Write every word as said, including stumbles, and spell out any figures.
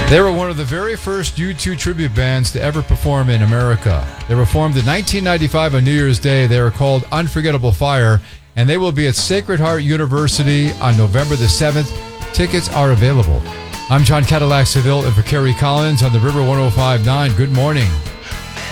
They were one of the very first U two tribute bands to ever perform in America. They were formed in nineteen ninety-five on New Year's Day. They are called Unforgettable Fire, and they will be at Sacred Heart University on November the seventh. Tickets are available. I'm John Cadillac Seville and for Kerry Collins on the River one oh five point nine. Good morning.